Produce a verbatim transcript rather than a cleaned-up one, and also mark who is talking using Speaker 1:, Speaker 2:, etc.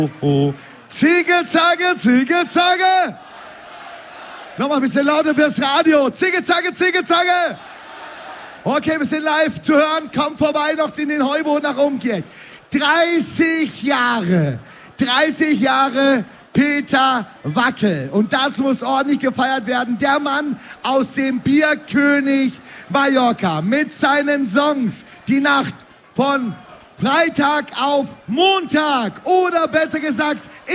Speaker 1: Oh. Ziege, Zage, Ziege, Zage. Nochmal ein bisschen lauter fürs Radio. Ziege, Zage, Ziege, Zage. Okay, wir sind live zu hören. Kommt vorbei noch in den Heuboden nach Umkirch. dreißig Jahre. dreißig Jahre Peter Wackel. Und das muss ordentlich gefeiert werden. Der Mann aus dem Bierkönig Mallorca mit seinen Songs. Die Nacht von Freitag auf Montag. Oder besser gesagt